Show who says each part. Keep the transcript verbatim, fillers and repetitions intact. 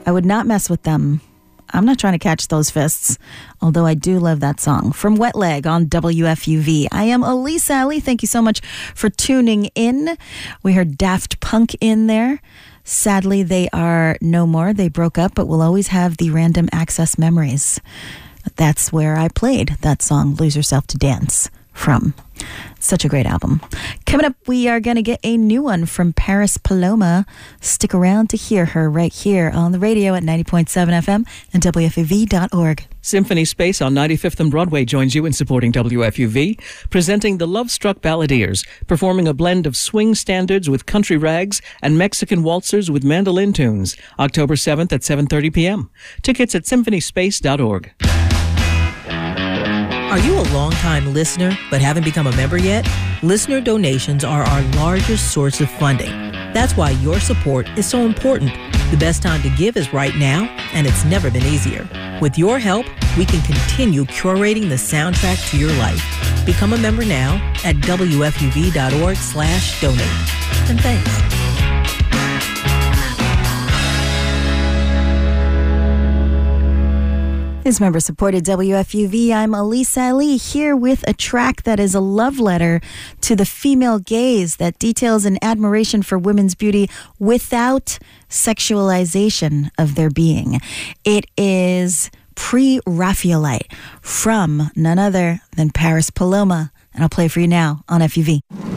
Speaker 1: I would not mess with them. I'm not trying to catch those fists, although I do love that song. From Wet Leg on W F U V. I am Elise Alley. Thank you so much for tuning in. We heard Daft Punk in there. Sadly, they are no more. They broke up, but we'll always have the Random Access Memories. That's where I played that song, Lose Yourself to Dance, from. Such a great album. Coming up, we are going to get a new one from Paris Paloma. Stick around to hear her right here on the radio at ninety point seven F M and W F U V dot org.
Speaker 2: Symphony Space on ninety-fifth and Broadway joins you in supporting W F U V, presenting the Love Struck Balladeers, performing a blend of swing standards with country rags and Mexican waltzers with mandolin tunes. October seventh at seven thirty p.m. Tickets at symphony space dot org.
Speaker 3: Are you a long-time listener but haven't become a member yet? Listener donations are our largest source of funding. That's why your support is so important. The best time to give is right now, and it's never been easier. With your help, we can continue curating the soundtrack to your life. Become a member now at W F U V dot org slash donate. And thanks.
Speaker 1: Is member-supported W F U V. I'm Elise Ali, here with a track that is a love letter to the female gaze that details an admiration for women's beauty without sexualization of their being. It is Pre-Raphaelite from none other than Paris Paloma, and I'll play for you now on F U V.